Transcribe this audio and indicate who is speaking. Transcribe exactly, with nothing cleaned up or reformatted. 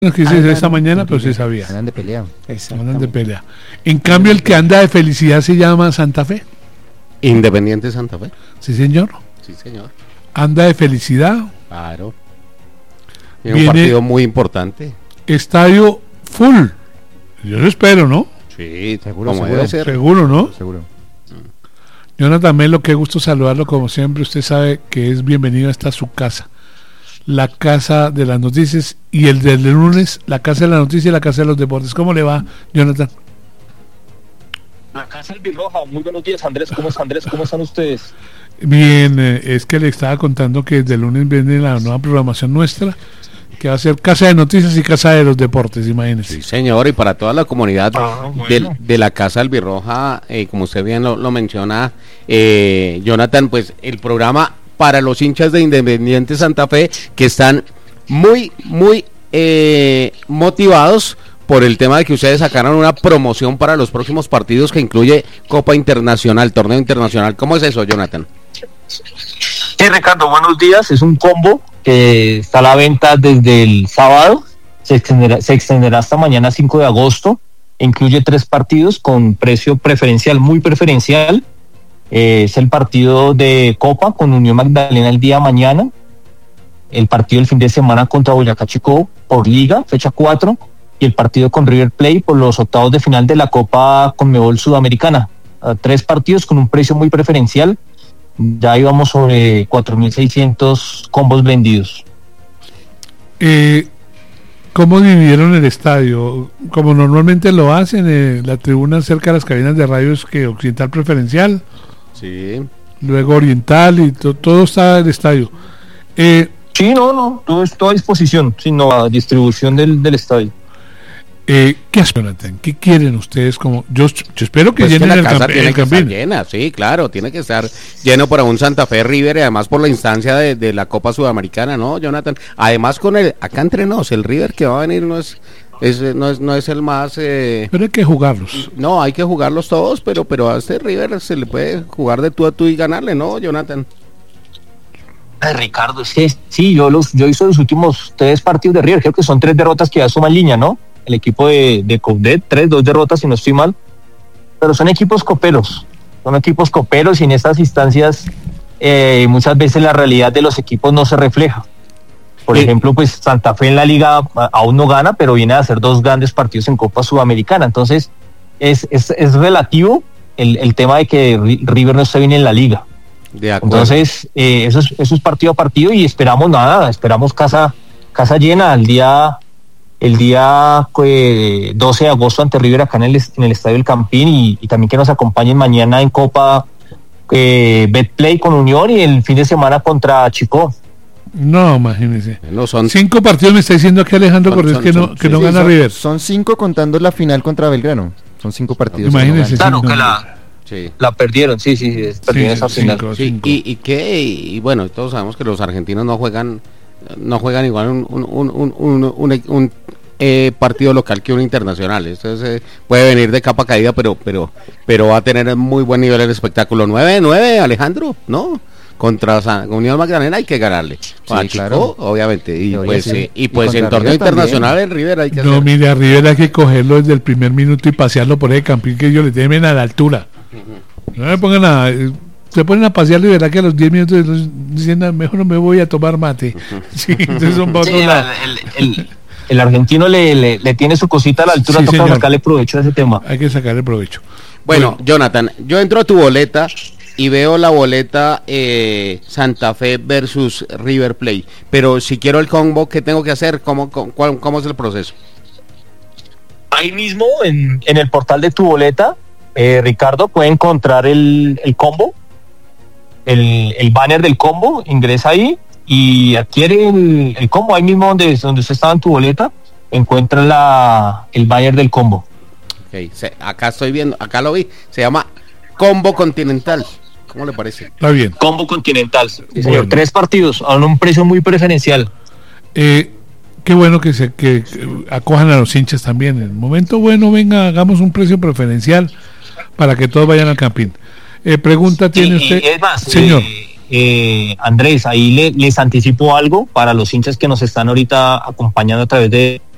Speaker 1: No, que sí, esta mañana, pero sí sabía.
Speaker 2: Andan de pelea.
Speaker 1: Andan de pelea. En cambio, el que anda de felicidad se llama Santa Fe.
Speaker 3: Independiente Santa Fe.
Speaker 1: Sí, señor.
Speaker 3: Sí, señor.
Speaker 1: Anda de felicidad.
Speaker 3: Claro. Tiene un partido muy importante.
Speaker 1: Estadio full. Yo lo espero, ¿no?
Speaker 3: Sí,
Speaker 2: seguro,
Speaker 3: como
Speaker 2: seguro.
Speaker 3: debe ser.
Speaker 1: Seguro, ¿no?
Speaker 2: Seguro.
Speaker 1: Jonathan Melo, qué gusto saludarlo como siempre. Usted sabe que es bienvenido a esta su casa, la casa de las noticias, y el del lunes, la casa de las noticias y la casa de los deportes. ¿Cómo le va, Jonathan?
Speaker 4: La casa del Birroja. Muy buenos días, Andrés. ¿Cómo está, Andrés? ¿Cómo están ustedes?
Speaker 1: Bien, eh, es que le estaba contando que desde el lunes viene la nueva programación nuestra, que va a ser casa de noticias y casa de los deportes, imagínense.
Speaker 3: Sí, señor, y para toda la comunidad
Speaker 4: ah, bueno.
Speaker 3: de, de la Casa del Birroja, eh, como usted bien lo, lo menciona, eh, Jonathan, pues el programa para los hinchas de Independiente Santa Fe, que están muy, muy eh, motivados por el tema de que ustedes sacaron una promoción para los próximos partidos que incluye Copa Internacional, Torneo Internacional. ¿Cómo es eso, Jonathan?
Speaker 4: Sí, Ricardo, buenos días. Es un combo que está a la venta desde el sábado, se extenderá, se extenderá hasta mañana cinco de agosto, e incluye tres partidos con precio preferencial, muy preferencial. Eh, es el partido de Copa con Unión Magdalena el día de mañana, el partido del fin de semana contra Boyacá Chicó por Liga, fecha cuatro, y el partido con River Plate por los octavos de final de la Copa Conmebol Sudamericana. Uh, tres partidos con un precio muy preferencial. Ya íbamos sobre cuatro mil seiscientos combos vendidos.
Speaker 1: Eh, ¿Cómo dividieron el estadio? Como normalmente lo hacen, eh, la tribuna cerca de las cabinas de radio es que occidental preferencial,
Speaker 3: Sí.
Speaker 1: luego oriental y to- todo está en el estadio. Eh,
Speaker 4: Sí, no, no, todo está a disposición, sino a distribución del, del estadio.
Speaker 1: eh, ¿Qué hacen, Jonathan? ¿Qué quieren ustedes? Como yo, yo espero que
Speaker 3: Pues que
Speaker 1: llenen
Speaker 3: la
Speaker 1: el,
Speaker 3: casa
Speaker 1: camp-
Speaker 3: tiene
Speaker 1: el
Speaker 3: que estar
Speaker 1: campín.
Speaker 3: llena, sí, claro, tiene que estar lleno para un Santa Fe River, y además por la instancia de, de la Copa Sudamericana, ¿no, Jonathan? Además con el, acá entre nos, el River que va a venir no es, es no es, no es el más, eh,
Speaker 1: Pero hay que jugarlos.
Speaker 3: no, hay que jugarlos todos, pero, pero a este River se le puede jugar de tú a tú y ganarle, ¿no, Jonathan?
Speaker 4: Ay, Ricardo, es que sí, yo los, yo hice los últimos tres partidos de River, creo que son tres derrotas que ya suman línea, ¿no? El equipo de, de Coudet, tres, dos derrotas si no estoy mal, pero son equipos coperos, son equipos coperos y en estas instancias eh, muchas veces la realidad de los equipos no se refleja. Por
Speaker 3: Sí.
Speaker 4: ejemplo, pues Santa Fe en la liga a- aún no gana, pero viene a hacer dos grandes partidos en Copa Sudamericana, entonces es, es, es relativo el, el tema de que Ri- River no está bien en la liga.
Speaker 3: De acuerdo.
Speaker 4: Entonces, eh, eso, es, eso es partido a partido y esperamos nada, esperamos casa casa llena el día el día eh, doce de agosto ante River acá en el, en el Estadio del Campín y, y también que nos acompañen mañana en Copa eh, Betplay con Unión y el fin de semana contra Chicó.
Speaker 1: No, imagínense.
Speaker 3: No son
Speaker 1: Cinco partidos me está diciendo aquí Alejandro
Speaker 3: Son-
Speaker 1: Cortés
Speaker 3: son-
Speaker 1: que no,
Speaker 3: son-
Speaker 1: que
Speaker 3: sí,
Speaker 1: no
Speaker 2: Sí,
Speaker 1: gana
Speaker 2: son,
Speaker 1: River.
Speaker 2: son cinco contando la final contra Belgrano. Son cinco partidos.
Speaker 1: Imagínense.
Speaker 2: que no
Speaker 4: Claro
Speaker 1: sí,
Speaker 4: que
Speaker 1: no,
Speaker 4: la,
Speaker 3: sí.
Speaker 4: la perdieron, sí, sí, sí, perdieron
Speaker 1: Sí,
Speaker 4: esa final.
Speaker 1: cinco,
Speaker 3: Sí,
Speaker 1: cinco.
Speaker 3: y, y que y, bueno, todos sabemos que los argentinos no juegan no juegan igual un un, un, un, un, un- un, eh, partido local que un internacional. Entonces eh, puede venir de capa caída, pero pero pero va a tener muy buen nivel el espectáculo. nueve nueve, Alejandro, ¿no? Contra San Unión Magdalena hay que ganarle. Para Chico,
Speaker 2: claro.
Speaker 3: obviamente, y
Speaker 2: Debería
Speaker 3: pues
Speaker 2: ser.
Speaker 3: eh, y
Speaker 2: Y
Speaker 3: pues en
Speaker 2: contra
Speaker 3: torneo
Speaker 2: River
Speaker 3: internacional en River hay que
Speaker 1: No,
Speaker 3: hacer.
Speaker 1: mire, a River hay que cogerlo desde el primer minuto y pasearlo por el campín que ellos le temen a la altura. No me pongan a... eh, se ponen a pasearlo y verá que a los diez minutos dicen, "Ah, mejor no me voy a tomar mate". Sí, entonces son para
Speaker 4: Sí,
Speaker 1: otro
Speaker 4: el,
Speaker 1: lado.
Speaker 4: el- el- el argentino le, le, le tiene su cosita a la altura,
Speaker 1: Sí,
Speaker 4: toca
Speaker 1: señor.
Speaker 4: sacarle provecho a ese tema.
Speaker 1: Hay que sacarle provecho.
Speaker 3: Bueno, Jonathan, yo entro a tu boleta y veo la boleta eh, Santa Fe versus River Plate, pero si quiero el combo, ¿qué tengo que hacer? ¿Cómo, cómo, cuál- cómo es el proceso?
Speaker 4: Ahí mismo en, en el portal de tu boleta, eh, Ricardo, puede encontrar el, el combo, el, el banner del combo, ingresa ahí y adquiere el, el combo. Ahí mismo donde, donde usted estaba en tu boleta, encuentra la, el banner del combo.
Speaker 3: Okay, se- acá estoy viendo, acá lo vi, se llama Combo Continental. ¿Cómo le parece?
Speaker 1: Está bien.
Speaker 4: Combo Continental. Sí, señor.
Speaker 1: Bueno.
Speaker 4: Tres partidos a un precio muy preferencial.
Speaker 1: Eh, qué bueno que se que, que acojan a los hinchas también. En el momento bueno, venga, hagamos un precio preferencial para que todos vayan al campín. Eh, pregunta tiene
Speaker 4: Sí, y
Speaker 1: usted,
Speaker 4: es más,
Speaker 1: señor.
Speaker 4: eh, eh, Andrés, ahí le, les anticipo algo para los hinchas que nos están ahorita acompañando a través de